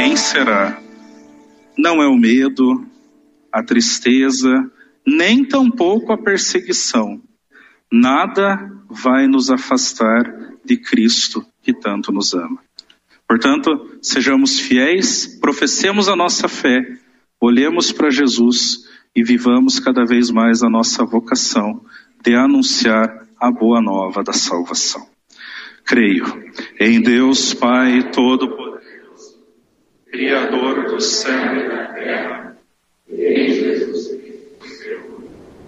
quem será? Não é o medo, a tristeza, nem tampouco a perseguição. Nada vai nos afastar de Cristo que tanto nos ama. Portanto, sejamos fiéis, professemos a nossa fé, olhemos para Jesus e vivamos cada vez mais a nossa vocação de anunciar a boa nova da salvação. Creio em Deus Pai Todo-Poderoso, Criador do céu e da terra, e em Jesus Cristo, seu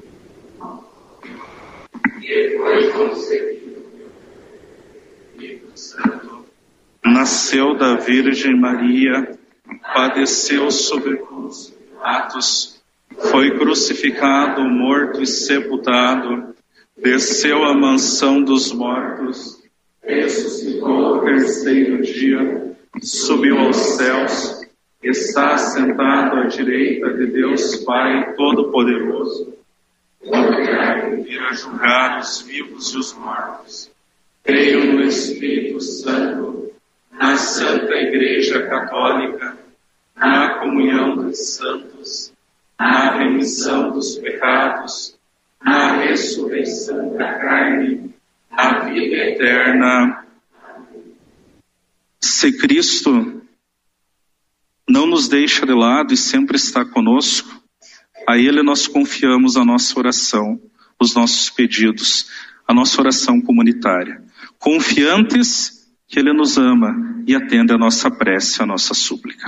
que foi concebido pelo Espírito Santo, nasceu da Virgem Maria, padeceu sob Pôncio Pilatos, foi crucificado, morto e sepultado, desceu à mansão dos mortos, ressuscitou ao terceiro dia, subiu aos céus, está sentado à direita de Deus Pai Todo-Poderoso, virá vir a julgar os vivos e os mortos. Creio no Espírito Santo, na Santa Igreja Católica, na comunhão dos santos, na remissão dos pecados, na ressurreição da carne, na vida eterna. Se Cristo não nos deixa de lado e sempre está conosco, a Ele nós confiamos a nossa oração, os nossos pedidos, a nossa oração comunitária, confiantes que Ele nos ama e atende a nossa prece, a nossa súplica.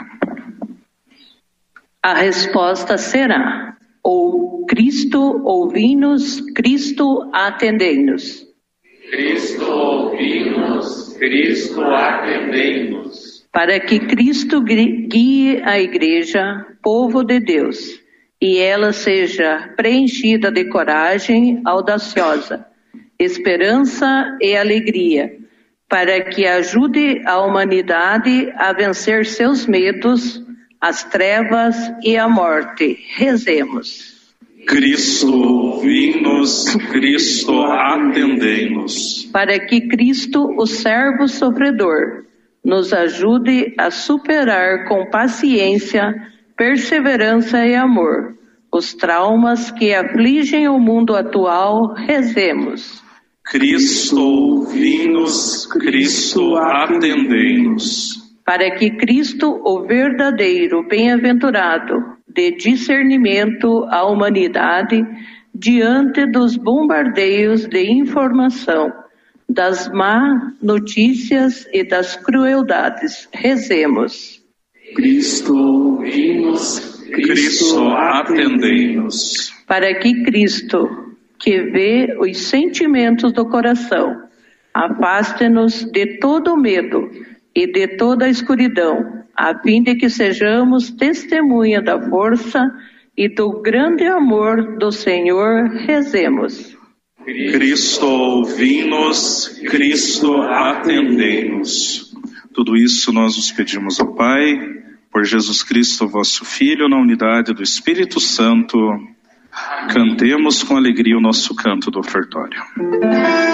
A resposta será: ou Cristo ouvi-nos, Cristo atendei-nos. Cristo ouvi-nos, Cristo atendei-nos. Para que Cristo guie a Igreja, povo de Deus, e ela seja preenchida de coragem audaciosa, esperança e alegria, para que ajude a humanidade a vencer seus medos, as trevas e a morte. Rezemos. Cristo ouvi-nos, Cristo atendei-nos. Para que Cristo, o servo sofredor, nos ajude a superar com paciência, perseverança e amor os traumas que afligem o mundo atual. Rezemos. Cristo ouvi-nos, Cristo atendei-nos. Para que Cristo, o verdadeiro bem-aventurado, dê discernimento à humanidade diante dos bombardeios de informação, das má notícias e das crueldades. Rezemos. Cristo ouvi-nos, Cristo atendei-nos. Para que Cristo, que vê os sentimentos do coração, afaste-nos de todo medo e de toda a escuridão, a fim de que sejamos testemunha da força e do grande amor do Senhor. Rezemos. Cristo ouvi-nos, Cristo atendei-nos. Tudo isso nós os pedimos ao Pai, por Jesus Cristo, vosso Filho, na unidade do Espírito Santo. Cantemos com alegria o nosso canto do ofertório.